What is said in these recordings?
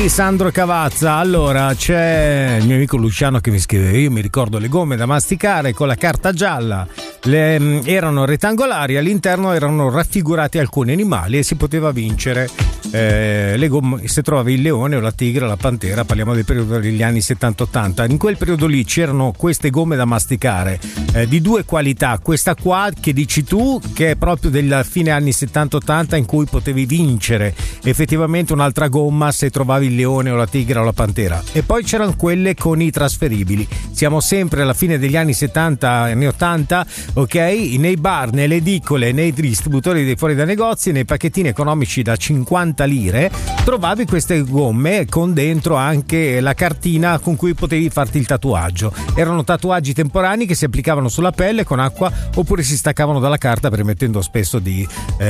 Sì, Sandro Cavazza. Allora, c'è il mio amico Luciano che mi scrive: io mi ricordo le gomme da masticare con la carta gialla, erano rettangolari, all'interno erano raffigurati alcuni animali e si poteva vincere le gomme, se trovavi il leone o la tigre o la pantera. Parliamo del periodo degli anni 70-80. In quel periodo lì c'erano queste gomme da masticare di due qualità: questa qua che dici tu, che è proprio della fine anni 70-80, in cui potevi vincere effettivamente un'altra gomma se trovavi il leone o la tigre o la pantera, e poi c'erano quelle con i trasferibili. Siamo sempre alla fine degli anni 70, anni 80, ok? Nei bar, nelle edicole, nei distributori dei fuori da negozi, nei pacchettini economici da 50 lire trovavi queste gomme con dentro anche la cartina con cui potevi farti il tatuaggio. Erano tatuaggi temporanei che si applicavano sulla pelle con acqua oppure si staccavano dalla carta, permettendo spesso di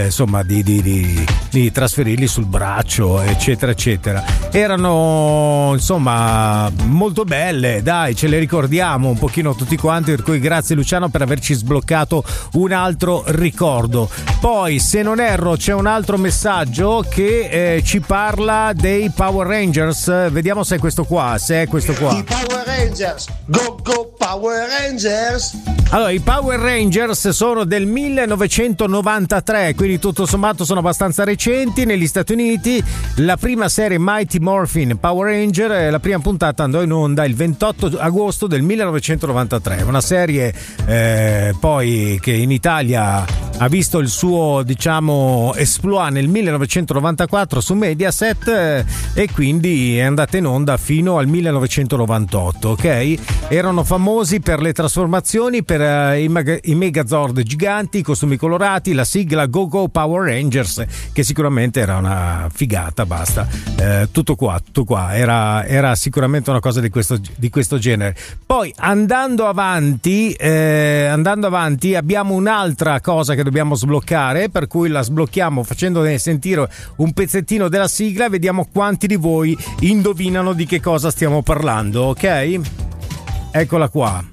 trasferirli sul braccio, eccetera eccetera. Erano insomma molto belle, dai, ce le ricordiamo un pochino tutti quanti, per cui grazie Luciano per averci sbloccato un altro ricordo. Poi, se non erro, c'è un altro messaggio che ci parla dei Power Rangers. Vediamo se è questo qua. I Power Rangers, go Power Rangers. Allora, i Power Rangers sono del 1993, quindi tutto sommato sono abbastanza recenti. Negli Stati Uniti la prima serie Mighty Morphin Power Ranger, la prima puntata andò in onda il 28 agosto del 1993. Una serie poi che in Italia ha visto il suo, diciamo, exploit nel 1994 su Mediaset, e quindi è andata in onda fino al 1998, ok? Erano famosi per le trasformazioni, per i Megazord giganti, i costumi colorati, la sigla Go Go Power Rangers, che sicuramente era una figata, basta. Tutto qua. Era sicuramente una cosa di questo genere. Poi andando avanti abbiamo un'altra cosa che dobbiamo sbloccare, per cui la sblocchiamo facendo sentire un pezzettino della sigla, vediamo quanti di voi indovinano di che cosa stiamo parlando, ok? Eccola qua.